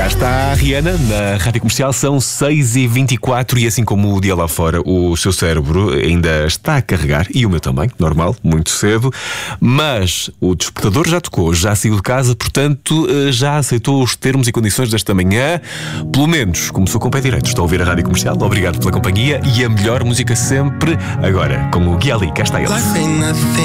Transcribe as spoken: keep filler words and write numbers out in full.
Cá está a Rihanna na Rádio Comercial, são seis e vinte e quatro e assim como o dia lá fora, o seu cérebro ainda está a carregar, e o meu também, normal, muito cedo, mas o despertador já tocou, já saiu de casa, portanto já aceitou os termos e condições desta manhã, pelo menos começou com o pé direito. Estou a ouvir a Rádio Comercial, obrigado pela companhia e a melhor música sempre, agora com o Gui Ali, cá está ele.